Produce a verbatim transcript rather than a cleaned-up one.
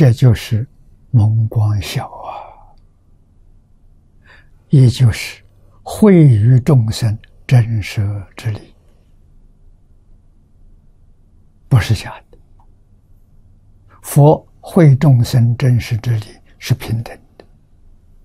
这就是蒙光晓啊，也就是惠于众生真实之理，不是假的。佛惠众生真实之理是平等